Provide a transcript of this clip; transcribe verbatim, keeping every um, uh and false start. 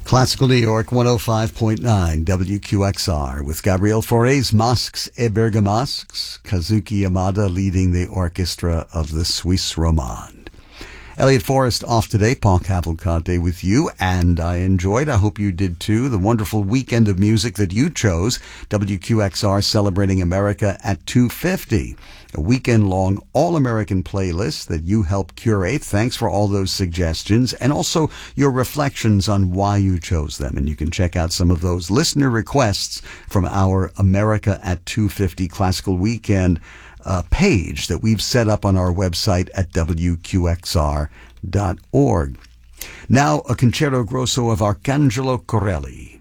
Classical New York, one oh five point nine W Q X R, with Gabriel Fauré's Masques et Bergamasques, Kazuki Yamada leading the orchestra of the Suisse Romande. Elliot Forrest off today, Paul Cavalcante with you, and I enjoyed, I hope you did too, the wonderful weekend of music that you chose, W Q X R celebrating America at two fifty. A weekend-long all-American playlist that you helped curate. Thanks for all those suggestions and also your reflections on why you chose them. And you can check out some of those listener requests from our America at two fifty Classical Weekend uh, page that we've set up on our website at W Q X R dot org. Now, a concerto grosso of Arcangelo Corelli.